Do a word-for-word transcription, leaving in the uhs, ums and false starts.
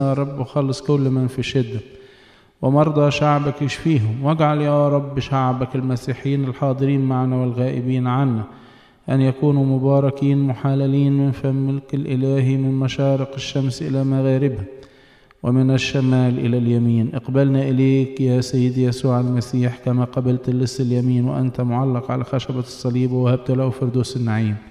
يا رب وخلص كل من في شدة، ومرضى شعبك يشفيهم. واجعل يا رب شعبك المسيحيين الحاضرين معنا والغائبين عنا أن يكونوا مباركين محاللين من فمك الإلهي، من مشارق الشمس إلى مغاربها ومن الشمال إلى اليمين. اقبلنا إليك يا سيدي يسوع المسيح كما قبلت اللص اليمين وأنت معلق على خشبة الصليب ووهبت له فردوس النعيم.